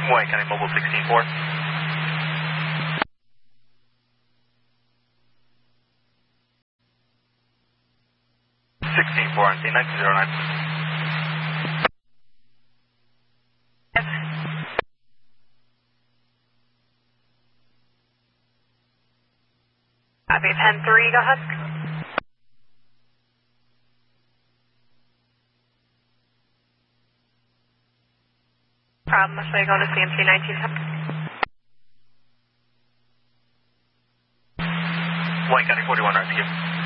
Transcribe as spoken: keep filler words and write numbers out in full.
White County Mobile sixteen four. sixteen four on C nine two zero nine. Copy, ten three, go ahead. Problem, should I go to C M C nineteen ten? White County forty-one rescue.